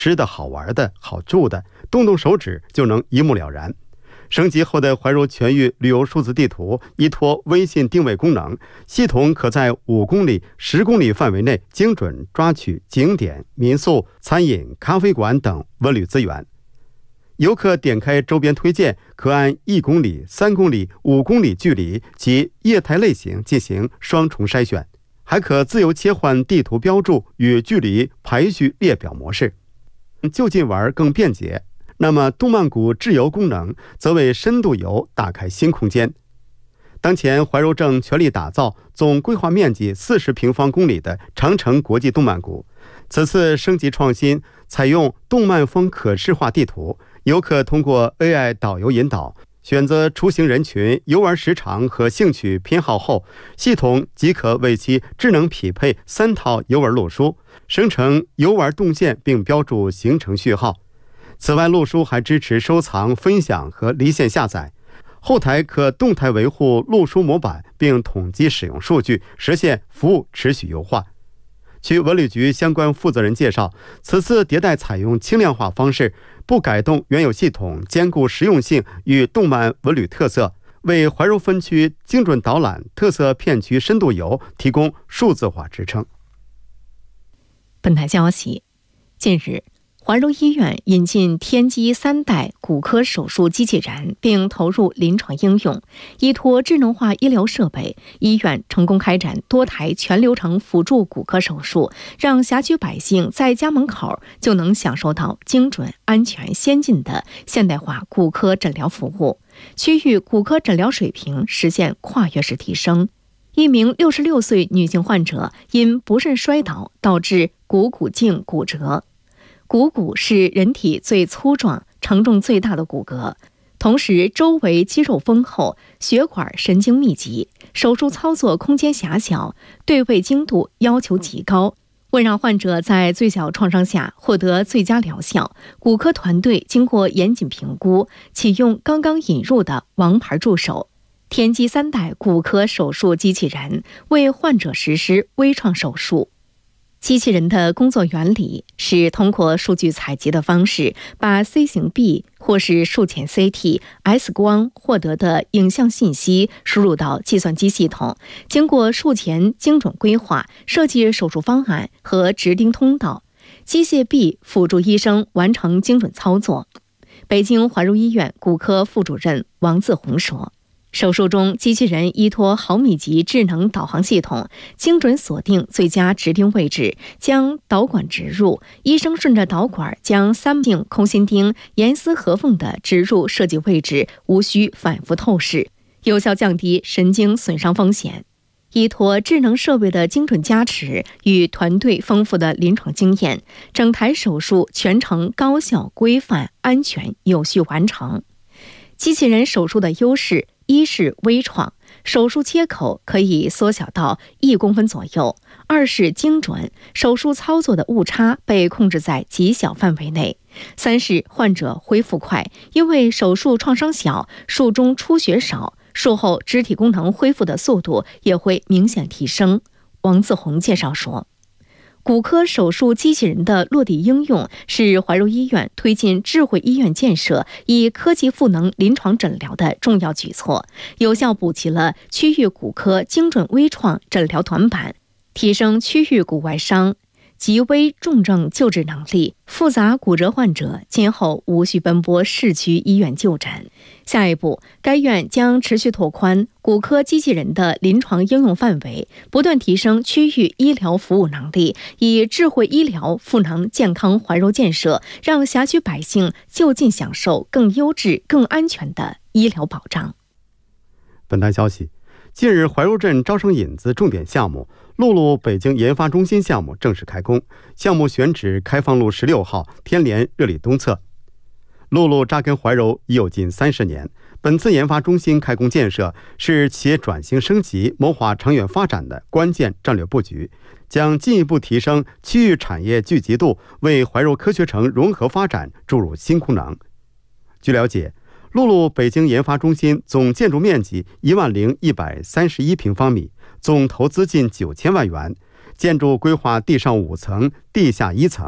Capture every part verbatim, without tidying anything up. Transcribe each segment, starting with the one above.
吃的好玩的好住的，动动手指就能一目了然。升级后的怀柔全域旅游数字地图依托微信定位功能，系统可在五公里、十公里范围内精准抓取景点、民宿、餐饮、咖啡馆等文旅资源。游客点开周边推荐，可按一公里、三公里、五公里距离及业态类型进行双重筛选，还可自由切换地图标注与距离排序列表模式，就近玩更便捷。那么动漫谷智游功能则为深度游打开新空间。当前怀柔正全力打造总规划面积四十平方公里的长城国际动漫谷，此次升级创新，采用动漫风可视化地图，游客通过 A I 导游引导，选择出行人群、游玩时长和兴趣偏好后，系统即可为其智能匹配三套游玩路书，生成游玩动线并标注行程序号。此外，路书还支持收藏、分享和离线下载，后台可动态维护路书模板，并统计使用数据，实现服务持续优化。据文旅局相关负责人介绍，此次迭代采用轻量化方式，不改动原有系统，兼顾实用性与动漫文旅特色，为怀柔分区精准导览、特色片区深度游提供数字化支撑。 本台消息，近日怀柔医院引进天玑三代骨科手术机器人，并投入临床应用。依托智能化医疗设备，医院成功开展多台全流程辅助骨科手术，让辖区百姓在家门口就能享受到精准、安全、先进的现代化骨科诊疗服务，区域骨科诊疗水平实现跨越式提升。一名六十六岁女性患者因不慎摔倒，导致股骨颈骨折。股骨是人体最粗壮、承重最大的骨骼，同时周围肌肉丰厚，血管神经密集，手术操作空间狭小，对位精度要求极高。为让患者在最小创伤下获得最佳疗效，骨科团队经过严谨评估，启用刚刚引入的王牌助手天玑三代骨科手术机器人，为患者实施微创手术。机器人的工作原理是通过数据采集的方式，把 C 型臂或是术前 C T、X 光获得的影像信息输入到计算机系统，经过术前精准规划，设计手术方案和指定通道，机械臂辅助医生完成精准操作。北京怀柔医院骨科副主任王自红说，手术中，机器人依托毫米级智能导航系统，精准锁定最佳指定位置，将导管植入。医生顺着导管将三径空心钉严丝合缝地植入设计位置，无需反复透视，有效降低神经损伤风险。依托智能设备的精准加持与团队丰富的临床经验，整台手术全程高效、规范、安全、有序完成。机器人手术的优势，一是微创，手术切口可以缩小到一公分左右；二是精准，手术操作的误差被控制在极小范围内；三是患者恢复快，因为手术创伤小，术中出血少，术后肢体功能恢复的速度也会明显提升。王自红介绍说，骨科手术机器人的落地应用是怀柔医院推进智慧医院建设、以科技赋能临床诊疗的重要举措，有效补齐了区域骨科精准微创诊疗短板，提升区域骨外伤、极危重症救治能力，复杂骨折患者今后无需奔波市区医院就诊。下一步，该院将持续拓宽骨科机器人的临床应用范围，不断提升区域医疗服务能力，以智慧医疗赋能健康怀柔建设，让辖区百姓就近享受更优质、更安全的医疗保障。 本台消息，近日怀柔镇招商引资重点项目陆路北京研发中心项目正式开工，项目选址开放路十六号天联热里东侧。陆路扎根怀柔已有近三十年，本次研发中心开工建设是企业转型升级、谋划长远发展的关键战略布局，将进一步提升区域产业聚集度，为怀柔科学城融合发展注入新功能。据了解，陆路北京研发中心总建筑面积一万零一百三十一平方米，总投资近九千万元，建筑规划地上五层、地下一层，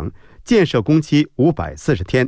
建设工期五百四十天。